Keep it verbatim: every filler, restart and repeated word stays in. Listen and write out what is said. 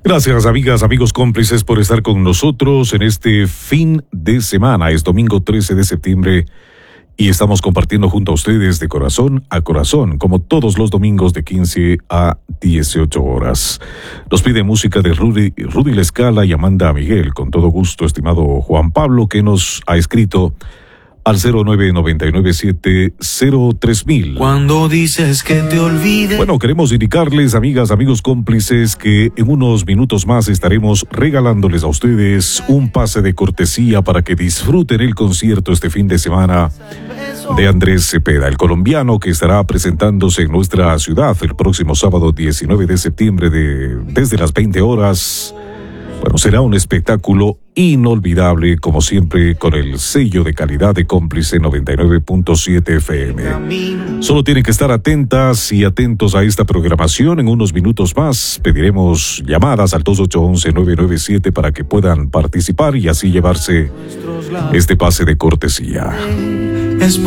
Gracias, amigas, amigos cómplices, por estar con nosotros en este fin de semana. Es domingo trece de septiembre y estamos compartiendo junto a ustedes de corazón a corazón, como todos los domingos de quince a dieciocho horas. Nos pide música de Rudy, Rudy La Scala y Amanda Miguel. Con todo gusto, estimado Juan Pablo, que nos ha escrito al cero nueve nueve nueve siete cero tres mil. Cuando dices que te olvides. Bueno, queremos indicarles, amigas, amigos cómplices, que en unos minutos más estaremos regalándoles a ustedes un pase de cortesía para que disfruten el concierto este fin de semana de Andrés Cepeda, el colombiano que estará presentándose en nuestra ciudad el próximo sábado diecinueve de septiembre de, desde las veinte horas. Bueno, será un espectáculo inolvidable, como siempre, con el sello de calidad de Cómplice noventa y nueve punto siete F M. Solo tienen que estar atentas y atentos a esta programación. En unos minutos más pediremos llamadas al dos ocho uno uno nueve nueve siete para que puedan participar y así llevarse este pase de cortesía.